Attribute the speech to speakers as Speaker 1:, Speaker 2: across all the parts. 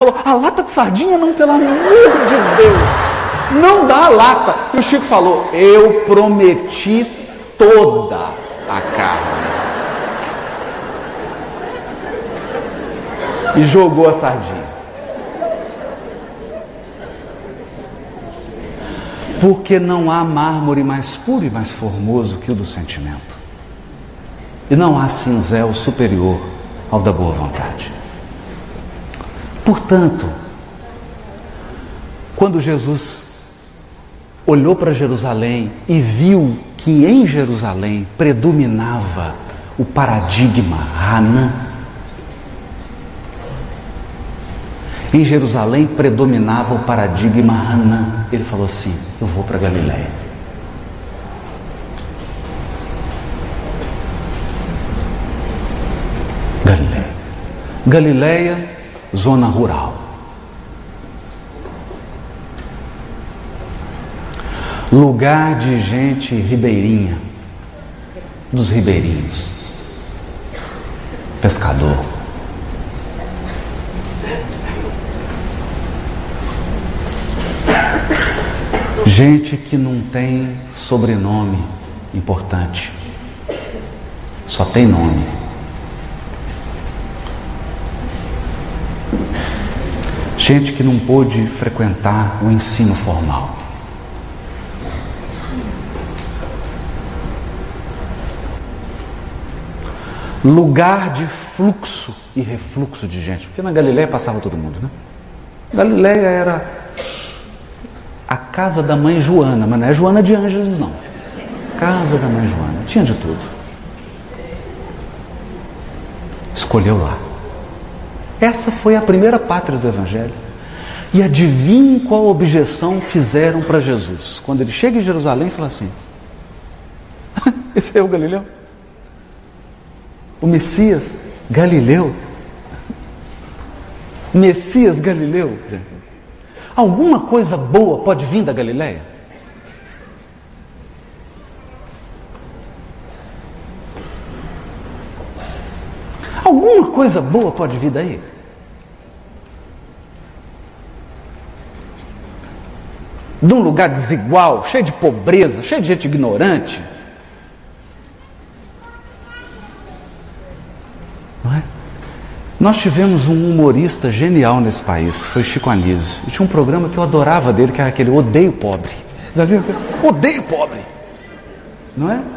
Speaker 1: Falou, a lata de sardinha não, pelo amor de Deus. Não dá a lata. E o Chico falou, eu prometi toda a carne. E jogou a sardinha. Porque não há mármore mais puro e mais formoso que o do sentimento. E não há cinzel superior ao da boa vontade. Portanto, quando Jesus olhou para Jerusalém e viu que em Jerusalém predominava o paradigma Hanan, em Jerusalém predominava o paradigma Hanan, ele falou assim, eu vou para Galiléia. Galiléia, zona rural. Lugar de gente ribeirinha, dos ribeirinhos, pescador. Gente que não tem sobrenome importante, só tem nome. Gente que não pôde frequentar o ensino formal. Lugar de fluxo e refluxo de gente, porque na Galiléia passava todo mundo, né? Galiléia era a casa da mãe Joana, mas não é Joana de Ângeles, não. Casa da mãe Joana, tinha de tudo. Escolheu lá. Essa foi a primeira pátria do Evangelho. E adivinhe qual objeção fizeram para Jesus. Quando ele chega em Jerusalém, fala assim, esse é o Galileu? O Messias Galileu? Messias Galileu? Alguma coisa boa pode vir da Galileia? Alguma coisa boa pode vir daí? De um lugar desigual, cheio de pobreza, cheio de gente ignorante. Não é? Nós tivemos um humorista genial nesse país, foi Chico Anísio. E tinha um programa que eu adorava dele, que era aquele Odeio Pobre. Já viu? Odeio Pobre. Não é?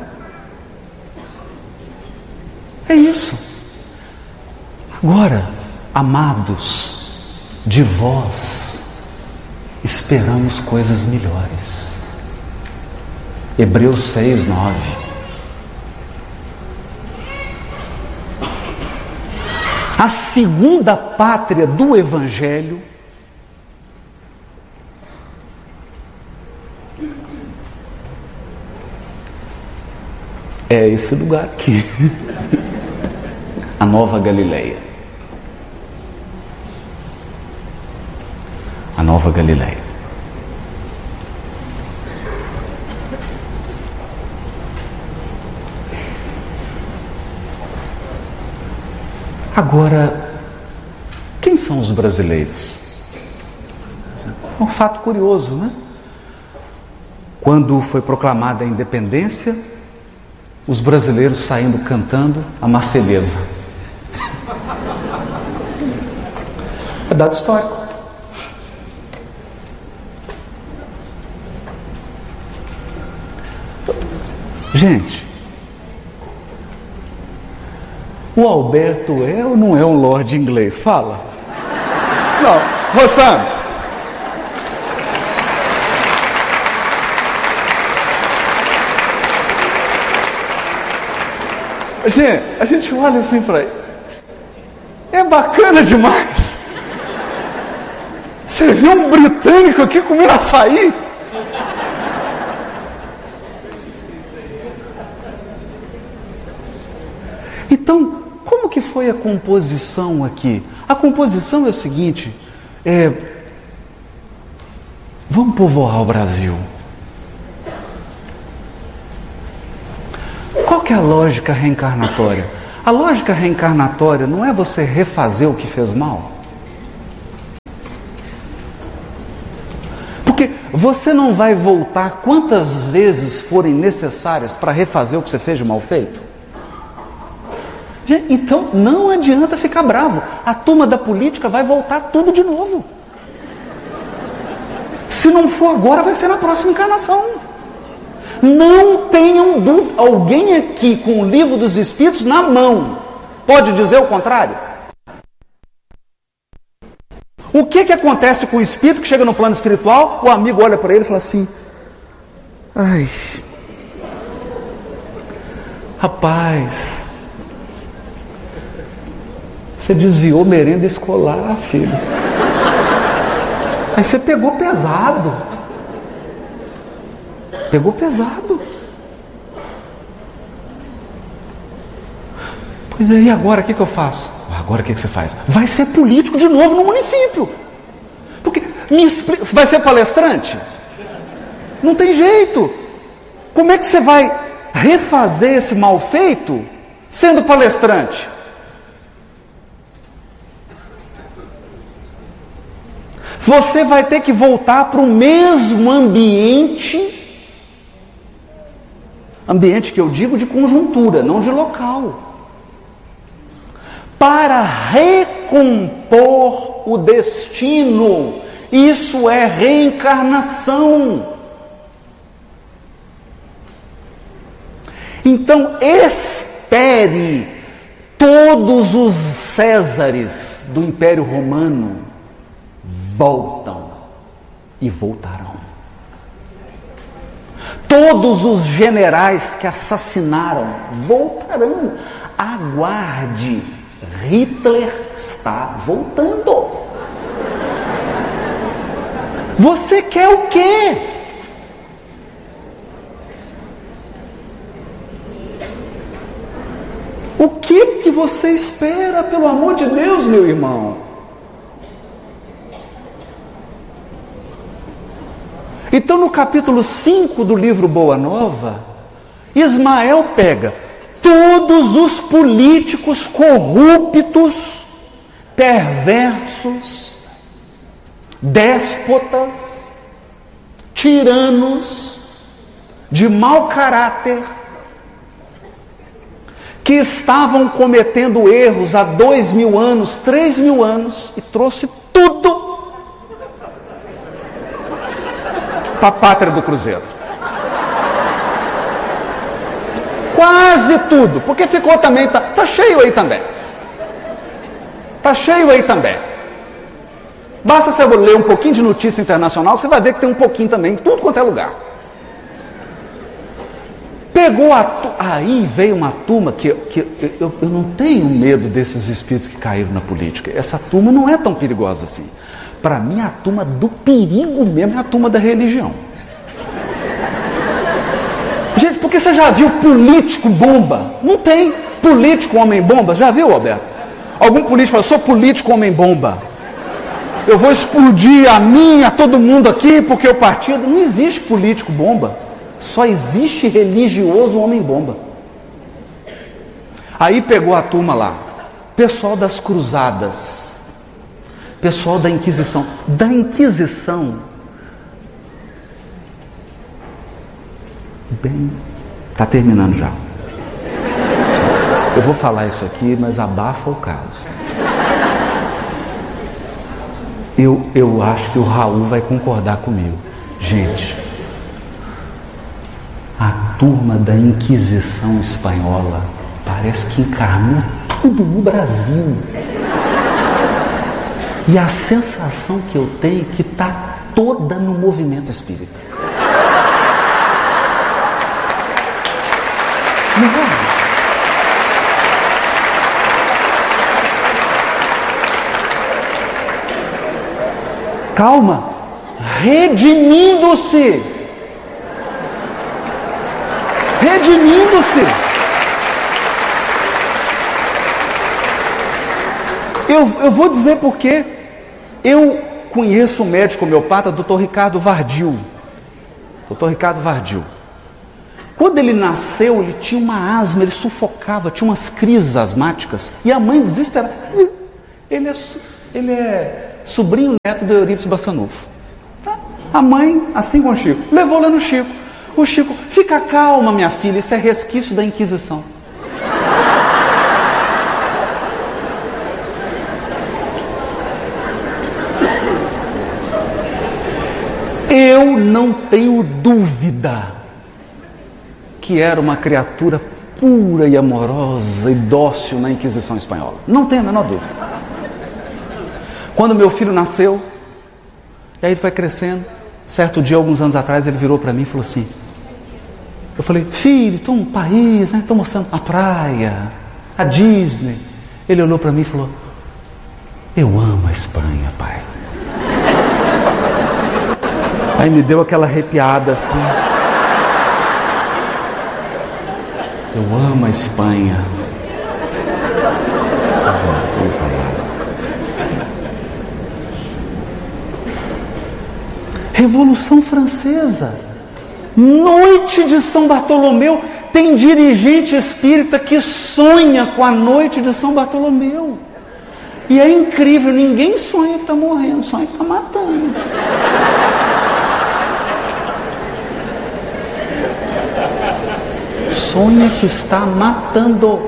Speaker 1: É isso. Agora, amados, de vós esperamos coisas melhores. Hebreus 6, 9. A segunda pátria do Evangelho é esse lugar aqui. A Nova Galileia. A Nova Galileia. Agora, quem são os brasileiros? É um fato curioso, né? Quando foi proclamada a independência, os brasileiros saindo cantando a Marselhesa. É dado histórico. Gente, o Alberto é ou não é um lorde inglês? Fala. Não, Rossano. Gente, a gente olha assim para ele. É bacana demais. Você vê um britânico aqui comendo açaí? Então, como que foi a composição aqui? A composição é o seguinte, vamos povoar o Brasil. Qual que é a lógica reencarnatória? A lógica reencarnatória não é você refazer o que fez mal? Porque você não vai voltar quantas vezes forem necessárias para refazer o que você fez de mal feito? Então não adianta ficar bravo. A turma da política vai voltar tudo de novo. Se não for agora, vai ser na próxima encarnação. Não tenham dúvida. Alguém aqui com o livro dos Espíritos na mão pode dizer o contrário? O que acontece com o espírito que chega no plano espiritual? O amigo olha para ele e fala assim: ai, rapaz, você desviou merenda escolar, filho. Aí você pegou pesado. Pegou pesado. Pois aí, agora o que eu faço? Agora o que você faz? Vai ser político de novo no município. Porque vai ser palestrante? Não tem jeito. Como é que você vai refazer esse mal feito sendo palestrante? Você vai ter que voltar para o mesmo ambiente que eu digo de conjuntura, não de local, para recompor o destino. Isso é reencarnação. Então espere. Todos os Césares do Império Romano voltam e voltarão. Todos os generais que assassinaram voltarão. Aguarde, Hitler está voltando. Você quer o quê? O que você espera, pelo amor de Deus, meu irmão? Então, no capítulo 5 do livro Boa Nova, Ismael pega todos os políticos corruptos, perversos, déspotas, tiranos, de mau caráter, que estavam cometendo erros há 2.000 anos, 3.000 anos, e trouxe tudo para a pátria do Cruzeiro. Quase tudo, porque ficou também, tá cheio aí também. Tá cheio aí também. Basta você ler um pouquinho de notícia internacional, você vai ver que tem um pouquinho também, em tudo quanto é lugar. Pegou aí veio uma turma que eu não tenho medo desses espíritos que caíram na política. Essa turma não é tão perigosa assim. Para mim, a turma do perigo mesmo é a turma da religião. Gente, porque você já viu político bomba? Não tem político homem bomba. Já viu, Alberto? Algum político fala: sou político homem bomba. Eu vou explodir a mim, a todo mundo aqui, porque o partido... Não existe político bomba. Só existe religioso homem bomba. Aí pegou a turma lá, pessoal das cruzadas, pessoal da Inquisição. Da Inquisição, bem, está terminando já. Eu vou falar isso aqui, mas abafa o caso. Eu acho que o Raul vai concordar comigo. Gente, a turma da Inquisição espanhola parece que encarnou tudo no Brasil. E a sensação que eu tenho é que está toda no movimento espírita. Não é? Calma, redimindo-se. Redimindo-se. Eu vou dizer porque eu conheço um médico homeopata, Dr. Ricardo Vardil. Dr. Ricardo Vardil. Quando ele nasceu, ele tinha uma asma, ele sufocava, tinha umas crises asmáticas. E a mãe desesperada. Ele é sobrinho neto do Eurípides Bassanufo. Tá? A mãe, assim com o Chico, levou lá no Chico. O Chico, fica calma, minha filha, isso é resquício da Inquisição. Eu não tenho dúvida que era uma criatura pura e amorosa e dócil na Inquisição espanhola. Não tenho a menor dúvida. Quando meu filho nasceu, e aí ele foi crescendo, certo dia, alguns anos atrás, ele virou para mim e falou assim, eu falei, filho, estou num país, estou mostrando a praia, a Disney. Ele olhou para mim e falou, eu amo a Espanha, pai. Aí me deu aquela arrepiada assim. Eu amo a Espanha. Jesus amado. Revolução Francesa. Noite de São Bartolomeu. Tem dirigente espírita que sonha com a noite de São Bartolomeu. E é incrível, ninguém sonha que está morrendo, sonha que está matando. Sonha que está matando.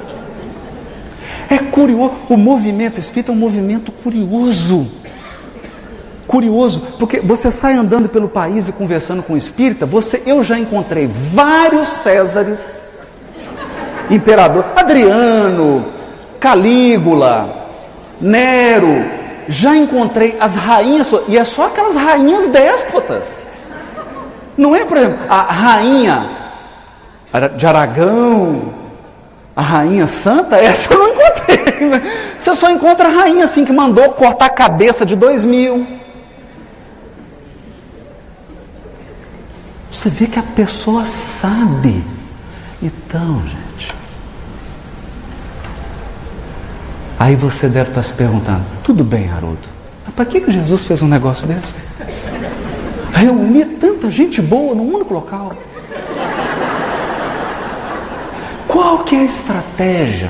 Speaker 1: É curioso, o movimento espírita é um movimento curioso. Curioso, porque você sai andando pelo país e conversando com o espírita, eu já encontrei vários Césares, imperador, Adriano, Calígula, Nero, já encontrei as rainhas, e é só aquelas rainhas déspotas. Não é, por exemplo, a rainha de Aragão, a rainha santa, essa eu não encontrei. Você só encontra a rainha assim, que mandou cortar a cabeça de 2000. Você vê que a pessoa sabe. Então, gente, aí você deve estar se perguntando, tudo bem, Haroldo, mas para que Jesus fez um negócio desse? Reunir tanta gente boa num único local. Qual que é a estratégia?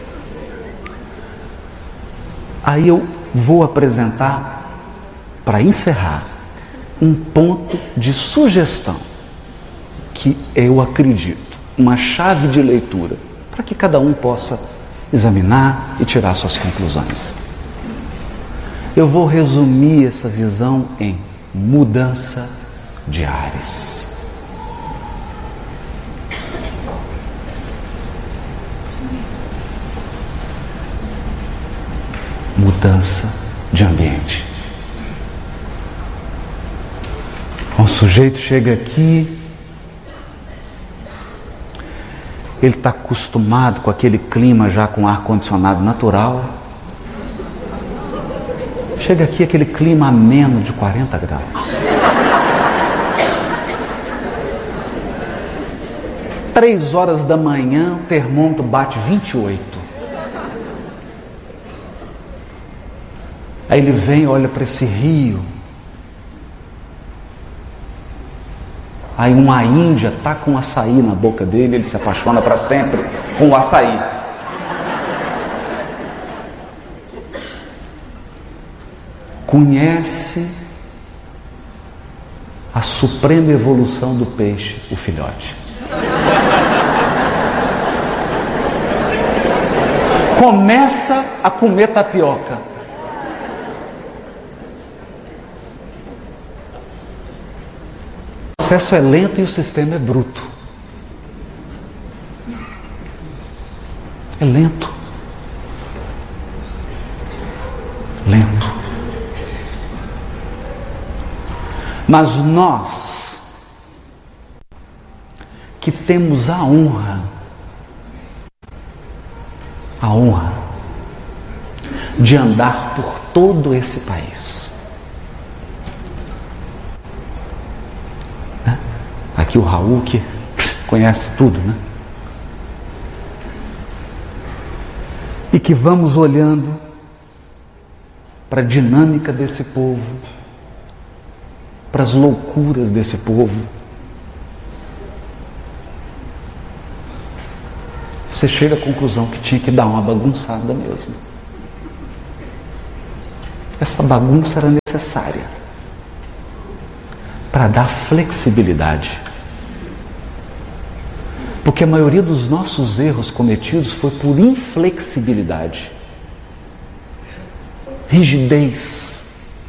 Speaker 1: Aí eu vou apresentar, para encerrar, um ponto de sugestão que eu acredito, uma chave de leitura, para que cada um possa examinar e tirar suas conclusões. Eu vou resumir essa visão em mudança de ares. Mudança de ambiente. Um sujeito chega aqui, ele está acostumado com aquele clima já com ar-condicionado natural. Chega aqui aquele clima ameno de 40 graus. Três horas da manhã, o termômetro bate 28. Aí ele vem, olha para esse rio. Aí uma índia tá com um açaí na boca dele, ele se apaixona para sempre com o açaí. Conhece a suprema evolução do peixe, o filhote. Começa a comer tapioca. O processo é lento e o sistema é bruto. É lento. Lento. Mas nós, que temos a honra de andar por todo esse país. Aqui o Raul, que conhece tudo, né? E que vamos olhando para a dinâmica desse povo, para as loucuras desse povo. Você chega à conclusão que tinha que dar uma bagunçada mesmo. Essa bagunça era necessária. para dar flexibilidade. Porque a maioria dos nossos erros cometidos foi por inflexibilidade, rigidez.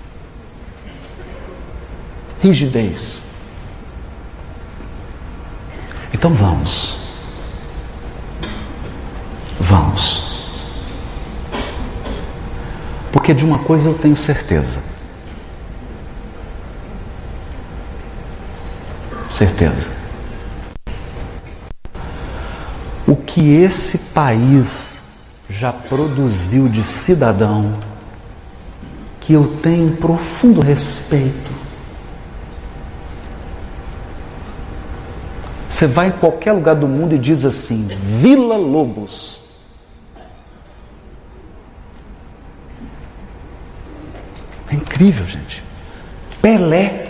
Speaker 1: Então vamos. Porque de uma coisa eu tenho certeza. O que esse país já produziu de cidadão, que eu tenho profundo respeito. Você vai em qualquer lugar do mundo e diz assim: Vila Lobos. É incrível, gente. Pelé.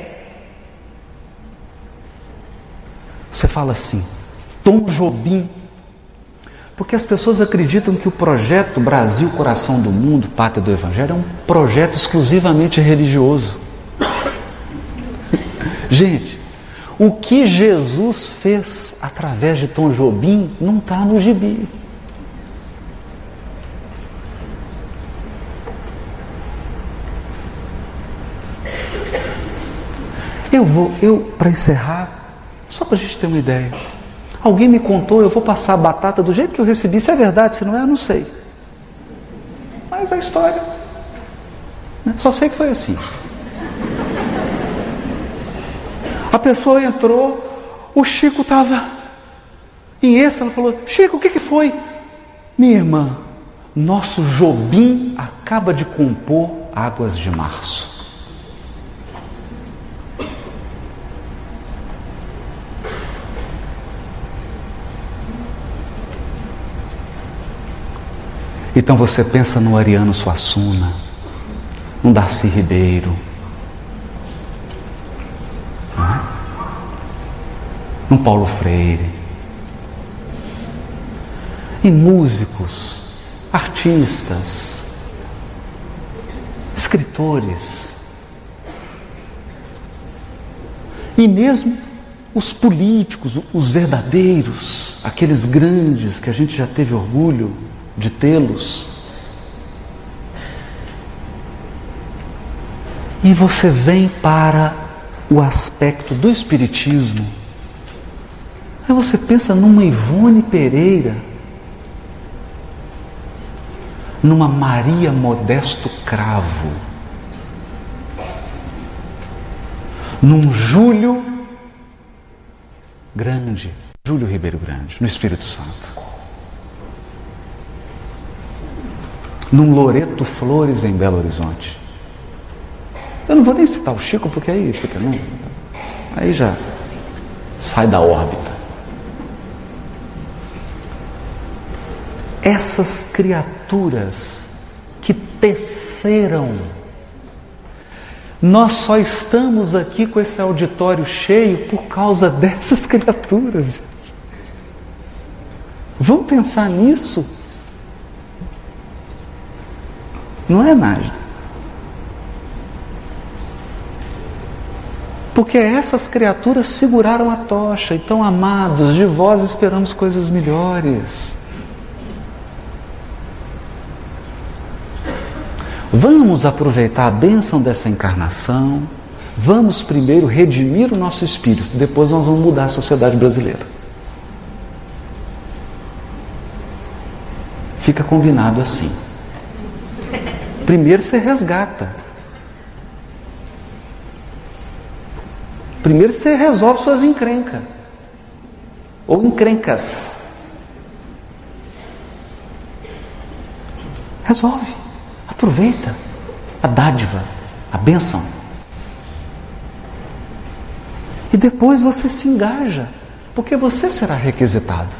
Speaker 1: Você fala assim, Tom Jobim. Porque as pessoas acreditam que o projeto Brasil, Coração do Mundo, Pátria do Evangelho, é um projeto exclusivamente religioso. Gente, o que Jesus fez através de Tom Jobim não está no gibi. Para encerrar, só para a gente ter uma ideia. Alguém me contou, eu vou passar a batata do jeito que eu recebi. Se é verdade, se não é, eu não sei. Mas a história, né? Só sei que foi assim. A pessoa entrou, o Chico estava em êxtase, ela falou: Chico, o que foi? Minha irmã, nosso Jobim acaba de compor Águas de Março. Então você pensa no Ariano Suassuna, no Darcy Ribeiro, não é? No Paulo Freire, em músicos, artistas, escritores, e mesmo os políticos, os verdadeiros, aqueles grandes que a gente já teve orgulho de tê-los. E você vem para o aspecto do espiritismo, aí você pensa numa Ivone Pereira, numa Maria Modesto Cravo, num Júlio Ribeiro Grande, no Espírito Santo, num Loreto Flores em Belo Horizonte. Eu não vou nem citar o Chico, porque aí fica, não, aí já sai da órbita. Essas criaturas que teceram, nós só estamos aqui com esse auditório cheio por causa dessas criaturas, gente. Vamos pensar nisso? Não é, Nájila? Porque essas criaturas seguraram a tocha. Então, amados, de vós esperamos coisas melhores. Vamos aproveitar a bênção dessa encarnação. Vamos primeiro redimir o nosso espírito. Depois nós vamos mudar a sociedade brasileira. Fica combinado assim. Primeiro você resgata. Primeiro você resolve suas encrencas. Ou encrencas. Resolve. Aproveita a dádiva, a bênção. E depois você se engaja, porque você será requisitado.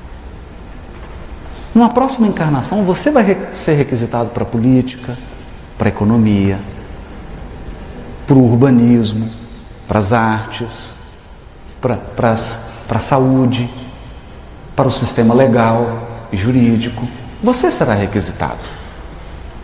Speaker 1: Numa próxima encarnação, você vai ser requisitado para a política, para a economia, para o urbanismo, para as artes, para a saúde, para o sistema legal e jurídico. Você será requisitado.